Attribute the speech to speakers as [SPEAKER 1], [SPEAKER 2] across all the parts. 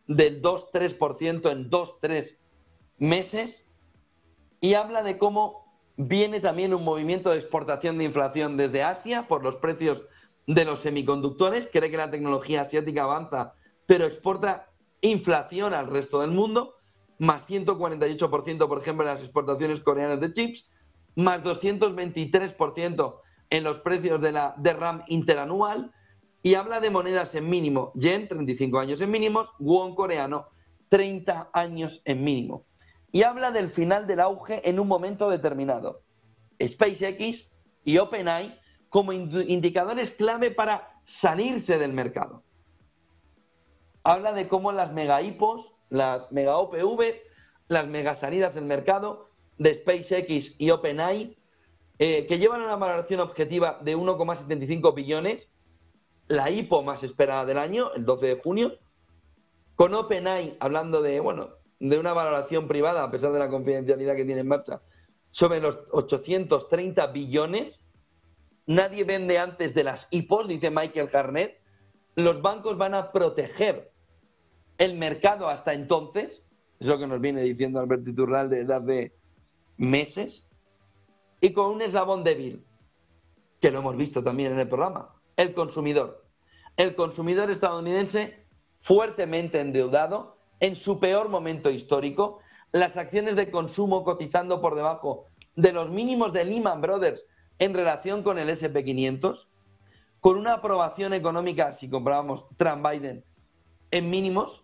[SPEAKER 1] del 2-3% en 2-3 meses, y habla de cómo viene también un movimiento de exportación de inflación desde Asia por los precios de los semiconductores. Cree que la tecnología asiática avanza, pero exporta inflación al resto del mundo, más 148%, por ejemplo, en las exportaciones coreanas de chips, más 223% en los precios de RAM interanual, y habla de monedas en mínimo: yen, 35 años en mínimos; won coreano, 30 años en mínimo. Y habla del final del auge en un momento determinado. SpaceX y OpenAI como indicadores clave para salirse del mercado. Habla de cómo las mega IPOs, las mega OPVs, las mega salidas del mercado de SpaceX y OpenAI, que llevan una valoración objetiva de 1,75 billones, la IPO más esperada del año, el 12 de junio, con OpenAI hablando de una valoración privada, a pesar de la confidencialidad que tiene en marcha, sobre los 830 billones. Nadie vende antes de las IPOs, dice Michael Hartnett. Los bancos van a proteger el mercado hasta entonces, es lo que nos viene diciendo Alberto Iturralde desde hace meses, y con un eslabón débil, que lo hemos visto también en el programa: el consumidor. El consumidor estadounidense fuertemente endeudado, en su peor momento histórico, las acciones de consumo cotizando por debajo de los mínimos de Lehman Brothers en relación con el S&P 500, con una aprobación económica, si comparábamos Trump-Biden, en mínimos,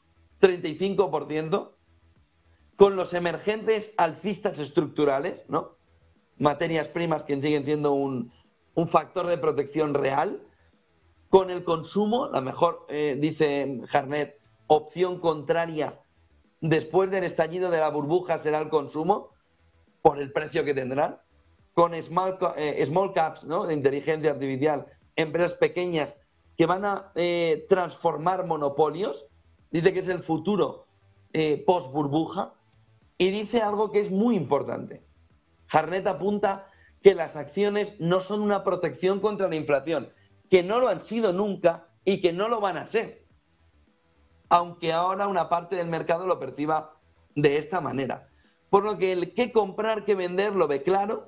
[SPEAKER 1] 35%, con los emergentes alcistas estructurales, ¿no? Materias primas que siguen siendo un factor de protección real, con el consumo, la mejor, dice Hartnett, opción contraria después del estallido de la burbuja será el consumo, por el precio que tendrán, con small caps, ¿no?, de inteligencia artificial, empresas pequeñas que van a transformar monopolios. Dice que es el futuro post burbuja, y dice algo que es muy importante. Hartnett apunta que las acciones no son una protección contra la inflación, que no lo han sido nunca y que no lo van a ser, aunque ahora una parte del mercado lo perciba de esta manera. Por lo que el qué comprar, qué vender lo ve claro,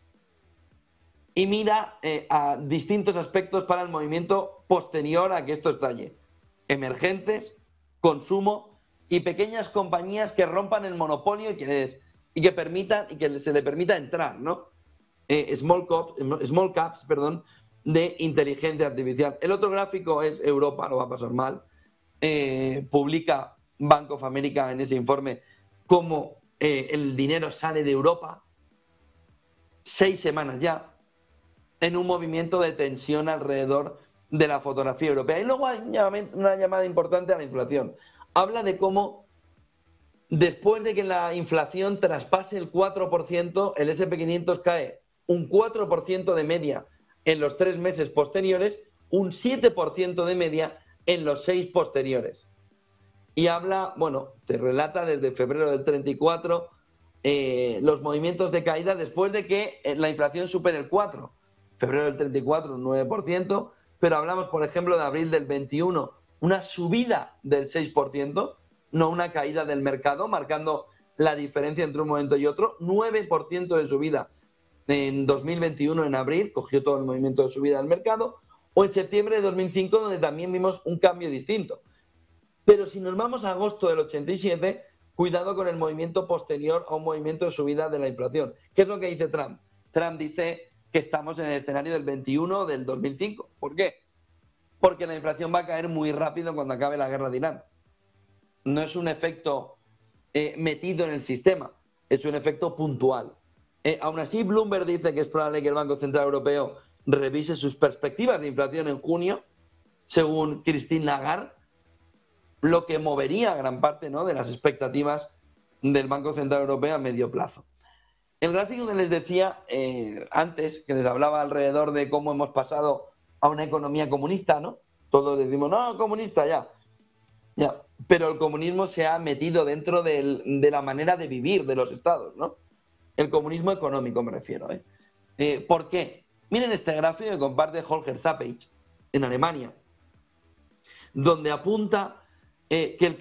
[SPEAKER 1] y mira a distintos aspectos para el movimiento posterior a que esto estalle: emergentes, consumo y pequeñas compañías que rompan el monopolio y que permitan, y que se le permita entrar, ¿no? Small caps, de inteligencia artificial. El otro gráfico es Europa, lo va a pasar mal. Publica Bank of America en ese informe cómo el dinero sale de Europa, 6 semanas ya, en un movimiento de tensión alrededor de la fotografía europea. Y luego hay una llamada importante a la inflación. Habla de cómo, después de que la inflación traspase el 4%, el S&P 500 cae un 4% de media en los 3 meses posteriores, un 7% de media en los 6 posteriores. Y habla, te relata desde febrero del 34 los movimientos de caída después de que la inflación supere el 4%. Febrero del 34, un 9%, pero hablamos, por ejemplo, de abril del 21, una subida del 6%, no una caída del mercado, marcando la diferencia entre un momento y otro. 9% de subida en 2021, en abril, cogió todo el movimiento de subida del mercado, o en septiembre de 2005, donde también vimos un cambio distinto. Pero si nos vamos a agosto del 87, cuidado con el movimiento posterior a un movimiento de subida de la inflación. ¿Qué es lo que dice Trump? Trump dice que estamos en el escenario del 21 del 2005. ¿Por qué? Porque la inflación va a caer muy rápido cuando acabe la guerra de Irán. No es un efecto metido en el sistema, es un efecto puntual. Aún así, Bloomberg dice que es probable que el Banco Central Europeo revise sus perspectivas de inflación en junio, según Christine Lagarde, lo que movería gran parte, ¿no?, de las expectativas del Banco Central Europeo a medio plazo. El gráfico que les decía antes, que les hablaba alrededor de cómo hemos pasado a una economía comunista, ¿no? Todos decimos, no, comunista, ya. Pero el comunismo se ha metido dentro de la manera de vivir de los estados, ¿no? El comunismo económico me refiero, ¿Por qué? Miren este gráfico que comparte Holger Zappage en Alemania, donde apunta que el